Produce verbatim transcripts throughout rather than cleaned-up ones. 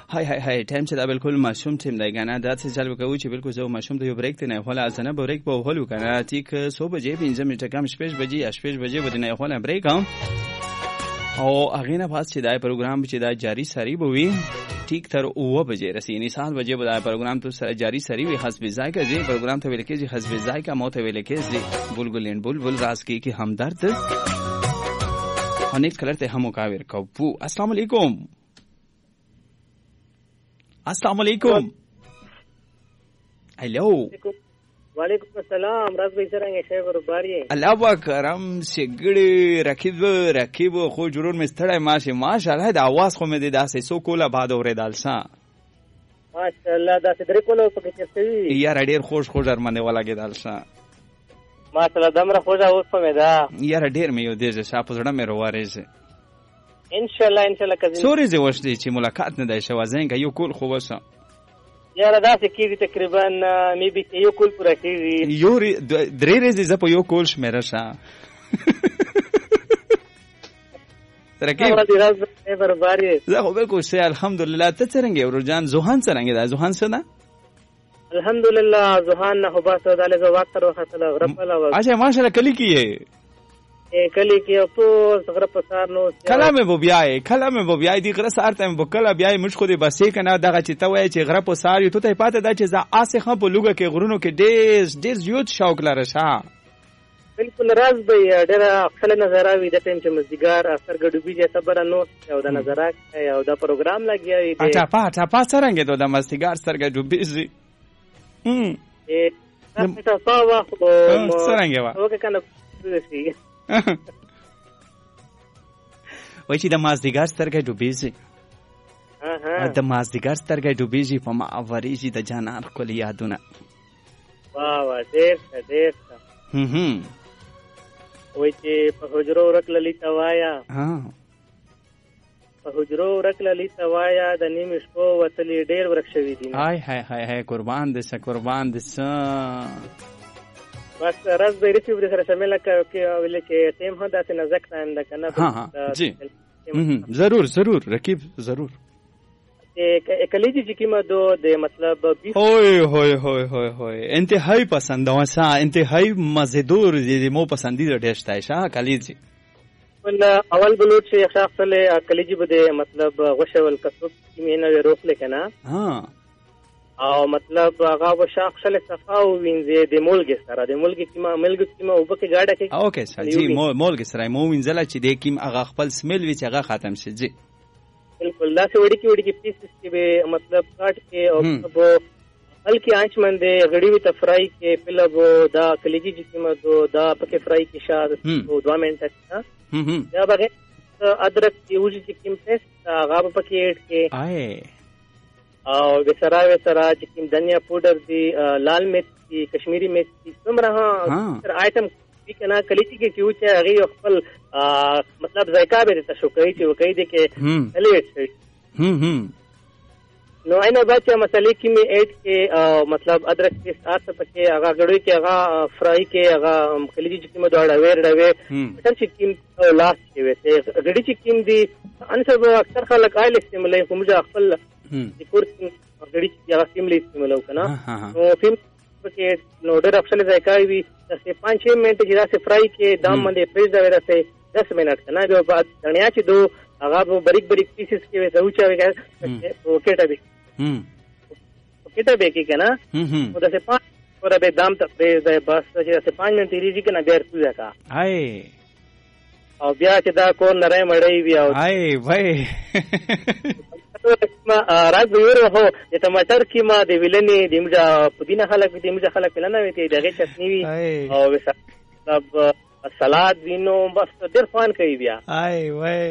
هاي هاي هاي ټایم چې دا بالکل ماشوم ټیم دی کنه دا څه چل وکوي چې بالکل زه ماشوم ته یو بریک ته نه خلا ازنه بریک په هولو کنه ټیک صبح بجې پنځه منټه کم شپږ بجې شپږ بجې ودنه خلا بریک هم او هغه نه پاس چې دا پروګرام چې دا جاری سری بوي ټیک تر اوه بجې رسېږي سات بجې به دا پروګرام ته سره جاری سری وي حسب ذایقه جی پروګرام ته ویل کېږي حسب ذایقه مو ته ویل کېږي بلبلین بلبل راز کې کې همدرد هنیک کلر ته همو کاویر کوو. السلام علیکم. السلام علیکم. هلو. وعلیکم السلام. راز به څنګه شی ورباري الله وکرم سګړي رکیب رکیب خو جوړون مستړی ماشه ماشاءالله د आवाज خو مې د داسې سو کوله بعد اورېدل سا ماشاءالله داسې درې کوله پکې چستوي یار ډېر خوش خوش ارمنه ولګېدل سا ماشاءالله دمره خوشا اوس په دا یار ډېر مې یو دې شاپ زړه مې روارېږي ان شاء الله ان شاء الله کزي سوري زه وشتي چې ملاقات نه دی شو زنګ یو کول خو وسه یاره داسې کېږي تقریبا مې به یو کول پوره کېږي یو درې ورځې زه په یو کول شمېره شه رکیب زه خو بالکل ښه الحمدلله. ته څرنګه یې ورجان زوحان څرنګه ده زوحان څه ده الحمدلله زوحان نه خو باسه داله زه وخت تر وخت له غرفله و اچھا ماشاءالله کلی کی ہے کلی کې په غره په سار نو کلامه بو بیاي کلامه بو بیاي دی غره سار ته بو کلا بیاي مش خو دې بسې کنه دغه چې ته وای چې غره په سار یو ته پاته دا چې ز اسه خو په لوګه کې غرونو کې ډېر ډېر زیات شوق لره شه بالکل راز به ډېر خپل نظر اوي د ټیم چې مزګار اثر ګډوبي چې صبر نو او د نظر او د پروګرام لګي دی اچھا پا اچھا پا څنګه د مزګار سر ګډوبي زی هم ا تاسو واخو څنګه وا وګه کنه وای چې د مازدیګر سترګې ډوبېږي د مازدیګر سترګې ډوبېږي په ما ورېږي د جانان ښکلي یادونه واه واه ډېر ښه ډېر ښه وای چې په حجرو ورک للی ته وایه په حجرو ورک للی ته وایه د نیمې شپو وتلې ډېر ورک شوي دي هاي هاي هاي هاي قربان دې شه قربان دې شه بس راز به ریسیو د سره شامل کې ویل چې ټیم هم داسې نزدک ټایم ده کنه ها ها جی ضرور ضرور رکیب ضرور एक कलेजी जी कीमत दो दे मतलब होय होय होय होय होय انتهایی پسند واسه انتهایی مزیدار دي مو پسندیده ډیش تای شاه کلیجی ول اول بلوت شیخ شخص له کلیجی بده مطلب غشول کسب کیمینه روخ لکنه ها او مطلب هغه و شخص له صفاو وینځي د مولګ سره د مولګ کیما ملګ کیما وبکه گاډه کې اوکې سر جی مولګ سره مو وینځل چې د کیم هغه خپل سمیل وی چې هغه ختم شي جی بالکل لا سے وڑی کی وڑی کی پیسز کے بھی مطلب کاٹ کے اور وہ ہلکی آنچ من دے غڑی ہوئی تفرائی کے پہلا وہ دا کلیجی جی قیمت دو دا پکے فرائی کی شاد وہ دو منٹ تک تھا یا بغیر ادرک کی اوجی کی قیمت غاب پکے ایڈ کے آئے اور وسرا وسرا چکن دھنیا پاؤڈر دی لال مرچ کی کشمیری مرچ کی تم رہا آئٹم کنا کلیجی کې چې و چې هغه خپل مطلب ذایقه به ته شو کوي چې وکړي دي کې الیټ شي هم هم نو اینو بچا مسلې کې می ایډ کې مطلب ادرک کې ساتھ پکې هغه غړوي کې هغه فرائی کې هغه کلیجی چې مو دا ډاویر ډاوي مثلا چې کیم لاس کې وته غړي چې کیم دي ان سب اکثر خلک آیل استعمالي کوم ځا خپل کور غړي چې هغه کیم لې استعمالو کنه نو فیم پکې نو ډېر افسل ذایقه وي دسه پانچ چھ منټ چې داسې فرائی کې دام باندې فریز دا ورته دس منټ کنه بیا بعد دنیا چې دو هغه باریک باریک پیسز کې وته اوچا وي وکټه به هم وکټه به کې کنه نو دسه پانچ ور به دام ته فریز دا بس چې دسه پانچ منټ ریږي کنه بیا ورته کا هاي او بیا چې دا کور نری مړی وي او هاي وای ما راز ویره هو د ټماټر کیما د ویلنی د موجا پودینه خلک د موجا خلک پلانه وي ته دغه چټنی وي او مطلب سلاد وینو بس ډیر فان کوي بیا آی وای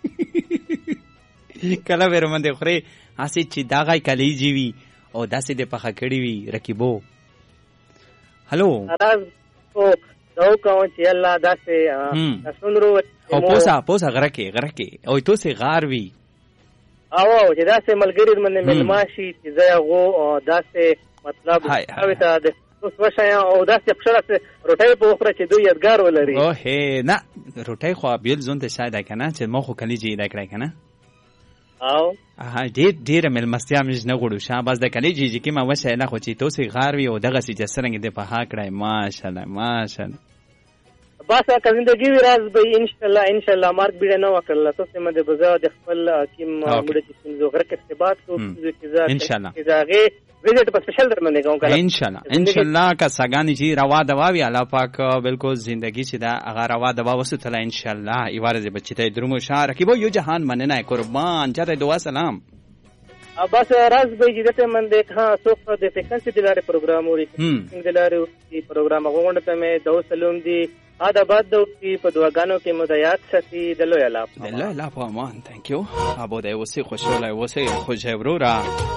کله ور من د خوري اسی چې داغای کلیجی وی او داسې د پخه کړی وی رکیبو هالو راز او دو کوم چې الله داسې سندرو او پوسا پوسا غره کې غره کې او تو سه غار وی او چې داسې ملګری من ملماشي چې زه غو داسې مطلب او ته د اوس وشایا او داسې خپل روټي په اخره چې دوی یادګار ولري او هه نه روټي خو بیل زون ته شاید کنه چې مخ کلیجی دا کړای کنه او ها ډېر ډېر ملمستیا مې نه غوړو شه بس د کلیجی چې ما وشه نه خو چې توسې غار وي او دغه سي جسرنګ دې په ها کړای ماشاءالله ماشاءالله بس که زندگی وی راز به ان شاء الله ان شاء الله مارک بیره نو وکړه تاسو مده بزا د خپل کیم مړ چې څنګه غره کې ارتباط کو چې ان شاء الله ځاګه ویزټ په سپیشل درمنه کوم کنه ان شاء الله ان شاء الله کا ساګانی جی روا دوا وی الله پاک بالکل زندگی چې دا هغه روا دوا وسته ان شاء الله ایوارز بچته درمو شاه رکیبو یو جهان مننه قربان چاته دعا سلام بس راز به جدته من دیکھ ها سوق د فریکوئنسي دلاره پروګرام وري دلاره دی پروګرام غونډه مې دو سلام دی آداباد دو کی په دواګانو کې مدایات ساتي دلو الا دلو الا پامان ثانک یو ابو د وسی خوشاله وسی خوشه ورورا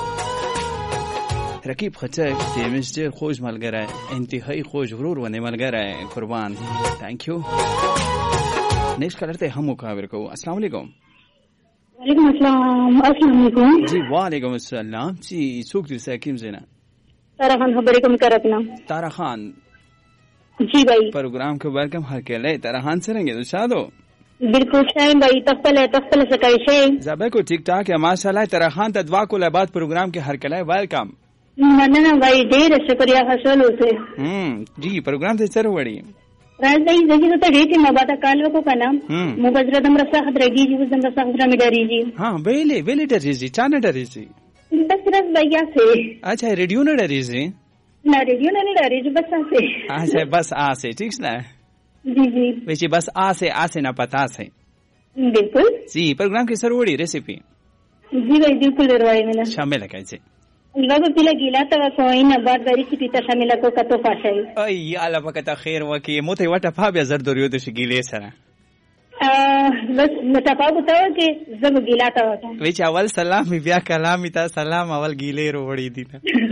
رکیب خطه د مستر خوش ملګری انتهایی خوش ورور ونه ملګری قربان ثانک یو نیکس کلرته هم مقابله کو السلام علیکم وعلیکم السلام السلام علیکم جی وعلیکم السلام جی څوک دې ساکیم زینا تارا خان خبرې کوم کرتنا تارا خان جی بھائی پروگرام کو ویلکم هر کله تارا خان سره کې شادو بالکل شاین بھائی تخپل تخپل سکای شي زبې کو ټیک ټاک یا ماشاءالله تارا خان ته دعا کوله بعد پروگرام کې هر کله ویلکم مننه بھائی ډیر شکریا حاصل ہوتے هم جی پروگرام ته سره وړي راز بھائی زګی ته ډېر ما بعد کال وکړه کنه مبذر دم رسا حضرګي جی زم رسا حضرا می ډاری جی ها ویلې ویلې ډاری جی چانه ډاری جی بس راز بھائی سے اچھا ریډیو نه ډاری جی ना रेडियो नहीं डाली जो बस आसे आसे बस आसे ठीक है जी जी वैसे बस आसे आसे ना पता से बिल्कुल जी प्रोग्राम की सरवड़ी रेसिपी जी भाई बिल्कुल दरवाई में ना शामिल है कैसे लोगों पिला गिला तवा कोई ना बात बारी की पीता शामिल को कतो फाशाई ay ala pakata khair waki mote wata phabya zardoriyo de shigile sara بس متفاوت بتاو کہ زب گیلا تا ہوتا وچ اول سلام بیا کلام تا سلام اول گیله رو وړي دي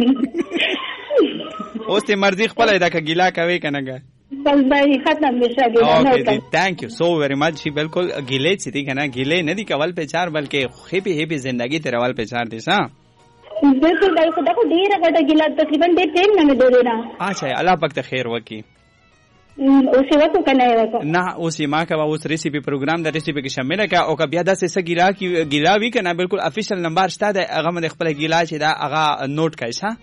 اوس ته مرضی خپل دا ک گیلا کوي کنه بس بھائی ختم بشا گیلا اوکے تھینک یو سو ویری مچ بالکل گیله چي دي کنه گیله نه دي کول په چار بلکې خېپی هېپی زندگی تر اول په چار دي سا بالکل بھائی خدا کو ډیر غټه گیلا تقریبا ډیر ټیم نه دے دینا اچھا الله پاک ته خیر وکي اوسې وته کنه وته نه اوسې ما کا اوس ریسیپی پروګرام د ریسیپی کې شامل کا او کا بیا د سه گیلا کی گیلا وی کنه بالکل افیشل نمبر شته د هغه من خپل گیلا چې دا هغه نوٹ کای ها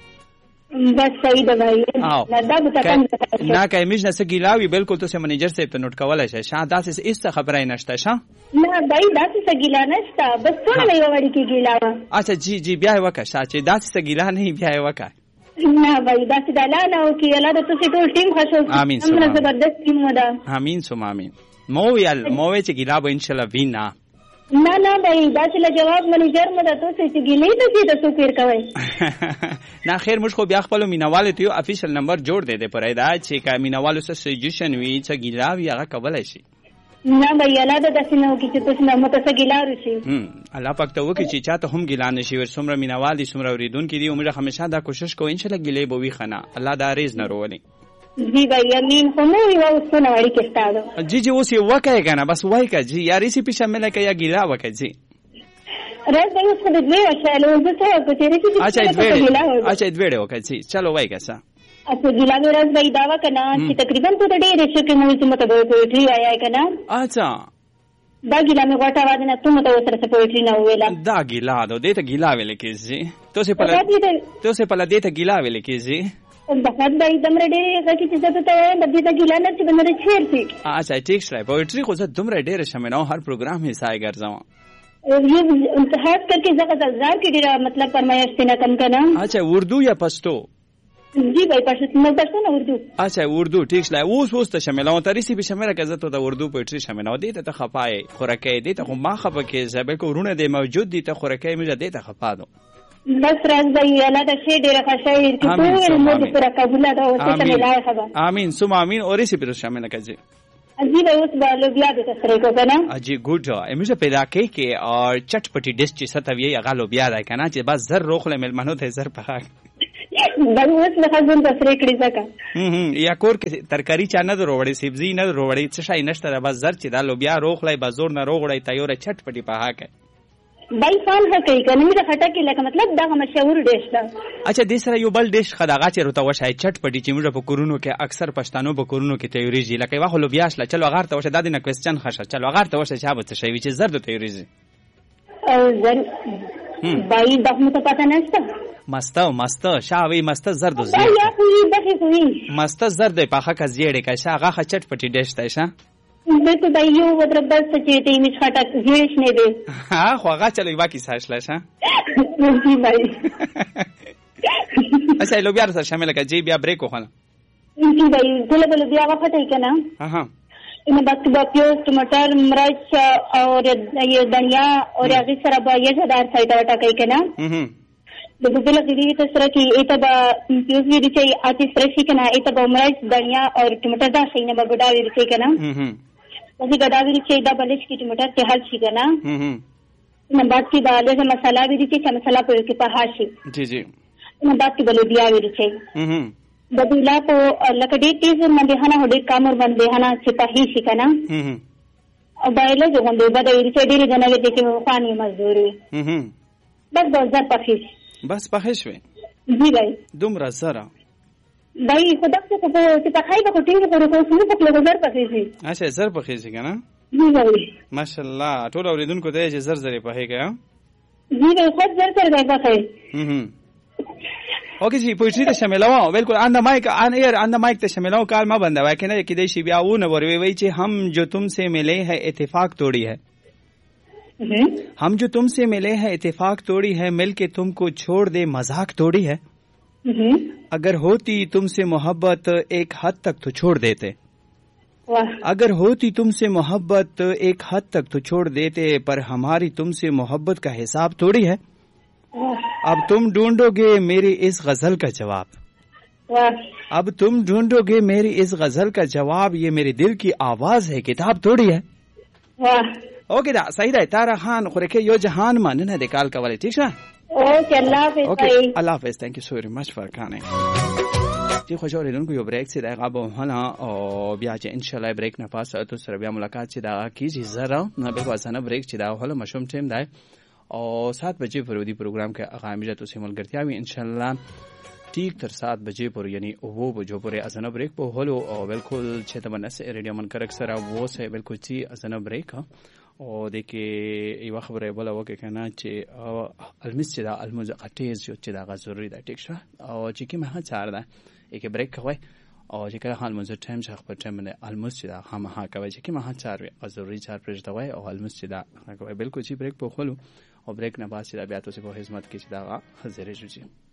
بس صحیح ده بھائی دا بتا نه کای مش نه سه گیلا وی بالکل تو سه منیجر سے ته نوٹ کولای شي شاه دا سه اس خبره نشته شه نه بھائی دا سه گیلا نشته بس ټول یو وړي کی گیلا اچھا جی جی بیا وکا شاه چې دا سه گیلا نه بیا وکا نه بھائی دا سه دلاله او کی الله د تاسو ټول ټیم خوشو امين امر زبردست ټیم ودا امين سم امين مو ویل مو چې گیلا به ان شاء الله وینا نه نه بھائی دا چې جواب منیجر مده تاسو چې گیلې ته دې تاسو پیر کوي نه خیر مش خو بیا خپل مینواله ته افیشل نمبر جوړ دې دې پرې دا چې کا مینوالو سره سجیشن وی چې گیلا وی هغه کولای شي نه بھائی الله د دسنو کې چې تاسو نه مته گیلارو شي هم الله پاک ته وکي چې چاته هم گیلا نشي ور سمره مینوالي سمره اوریدون کې دی عمر همیشه دا کوشش کو ان شاء الله گیلې بوي خنا الله دا ریز نه رولي جی بھائی امین خو نو یو څونه وړي کې ستاسو جی جی اوس یو وکای کنه بس وای کا جی یا ریسیپی شامل کا یا گیلا وکای جی راز بھائی اوس د دوی وشاله زه څه کو چې ریسیپی اچھا ادوی اچھا ادوی وکای جی چلو وای کا سا اچھا گیلا میں راز بھائی دعوی کرنا کہ تقریبا تو ډېر ریشو کې موږ ته مته پوئټری آیا ہے کنه اچھا دا گیلا میں غټه واد نه ته مته سره پوئټری نه ویلا دا گیلا دو دته گیلا ویل کیږي تو سے پلا تو سے پلا دته گیلا ویل کیږي بہت بھائی دمر ډېر کی چې ته ته د دې گیلا نه چې بنره چیر سي اچھا ٹھیک شای پوئټری خو زه دمر ډېر شمنو هر پروګرام یې سای ګرځم یہ انتخاب کر کے زغ زار کی ډېر مطلب فرمایش نه کم کنه اچھا اردو یا پښتو جی بھائی پښتو نو پښتو نه اردو اچھا اردو ٹھیک شای اوس اوس ته شامل او تریسی به شامل کزه ته د اردو پوئټری شامل او دې ته خپای خورکه دې ته خو ما خپه کې زبې کو رونه دې موجود دي ته خورکه مې دې ته خپا دو بس راز بھائی الله دا شی ډېر خشایر کی ټول مو پر قبول دا او څه نه لای خبر امين ثم امين اور ریسیپی رو شامل کړئ جی بھائی اس بار لوبیا دے تسرے کو کنا اجی گڈ امیشه پیدا کی کې اور چټپټی ډیش چې ستوی هغه لوبیا دا کنا چې بس زر روخله ملمنو ته زر پخا بل اوس نه خزون تسرے کړی ځکه هم هم یا کور کې ترکاری چا نه وروړي سبزی نه وروړي څه شای نشته بس زر چې دا لوبیا روخله بازور نه روغړی تیور چټپټی پخا کې بای فال هکې کنه مې خټه کې لکه مطلب دا مشهور ډیش ده اچھا د سره یو بل ډیش خداغه چې روته وشای چټپټی چې موږ په کورونو کې اکثر پښتنو په کورونو کې تیوریږي لکه واخلو بیاش لا چلو غار ته وشه د دې نه کوېسچن خشه چلو غار ته وشه چې ابو ته شی چې زرد تیوریږي زر بائی دخمو تو پتہ نشتا مسته مسته شاوی مسته زرد و یا زیاد خوی بخی خوی مسته زرد پاخه که زیاده که شا آغا چٹ پتی دشته شا بلکل بائی یو ودر بس چیتی میش خاطر زیرش نده ها خو آغا چلوی باکی ساشله شا جی بائی اچھا لو بیا سره شامل که جی بیا بریک وخونه جی بائی گله بله بیا آغا فتح کنا ها इन बात की प्याज टमाटर मिर्च और ये धनिया और आगे सारा ये ज़्यादा साइड वाटा कहीं के ना देखो बिल्कुल दीदी तो सर की एक तब प्याज भी दिखे आती फ्रेश ही के ना एक तब मिर्च धनिया और टमाटर दा सही ना बगड़ा भी दिखे के ना वैसे गड़ा भी दिखे इधर बलिश की टमाटर तेहाल सी के ना इन बात की बात जैसे मसाला भी दिखे मसाला पर के पहाड़ सी जी जी इन बात की बलूदिया भी दिखे बदला तो लकड़ी तीस मंदेहाना होडे कामर मंदेहाना सिपाही शिकना और बायले जो होंदे बदई चेडीरी जना के देखे वो पानी मजदूरी बस दो हजार पखीश बस पखीश में जी भाई दुमरा जरा भाई खुदा से तो सिपाही को टिंग करो को सुन पकले हजार पखीश अच्छा जर पखीश का ना जी भाई माशाल्लाह टोला औरदुन को दे जर जरे पहे का जी भाई खुद जर कर गए पखे اوکی جی پویټری ته شاملوه بالکل اند مایک ان ایر اند مایک ته شاملوه کار ما بنده وای کنه کې د شی بیا و نه وروي وای چې हम जो तुमसे मिले हैं इत्तेफाक तोड़ी है हम जो तुमसे मिले हैं इत्तेफाक तोड़ी है मिलके तुमको छोड़ दे मजाक तोड़ी है अगर होती तुमसे मोहब्बत एक हद तक तो छोड़ देते अगर होती तुमसे मोहब्बत एक हद तक तो छोड़ देते पर हमारी तुमसे मोहब्बत का हिसाब तोड़ी है अब तुम ढूंढोगे मेरी इस गजल का जवाब अब तुम ढूंढोगे मेरी इस गजल का जवाब ये मेरे दिल की आवाज है किताब थोड़ी है ओके दा सही दा तारा खान खुरके यो जहान मानना दे काल का वाले ठीक है ओके अल्लाह हाफिज ओके अल्लाह हाफिज thank you so very much for coming जी خوش اوریدونکو کو یو بریک سے دا غاب هلا او بیا چې ان شاء الله بریک نه پاس ته سره بیا ملاقات چې دا کیږي زرا نه به واسانه بریک چې دا هلا مشوم ټیم دی और सात बजे पर ودی प्रोग्राम के आगामी तो सिमल करते हुए इंशाल्लाह ठीक तर सात बजे पर यानी वो बजो पर अजना ब्रेक पर होलो और बिल्कुल छे तमन्ना से रेडियो मन कर अक्सर वो से बिल्कुल ची अजना ब्रेक और देखिए ये खबर है बोला वो के कहना चे अलमस्जिद अलमुज़क़तीज़ जो चिदा का जरूरी है ठीक है और चिकी में हाँ चार दा एक ब्रेक हुआ और जिका हाल मुझे टाइम शख पर टाइम में अलमस्जिद हम हाँ का वजह कि वहाँ चार जरूरी चार पेज दवाई और अलमस्जिद हाँ का बिल्कुल ची ब्रेक पर खोलूँ और ब्रेक न बाद सीधा ब्याह तो से वो हिजमत की सीधा हाजिर है जी